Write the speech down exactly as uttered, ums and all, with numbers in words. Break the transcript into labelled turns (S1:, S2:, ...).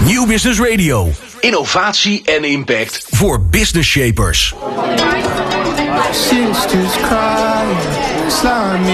S1: Nieuw Business Radio. Innovatie en impact voor business shapers.
S2: Sisters crying, slime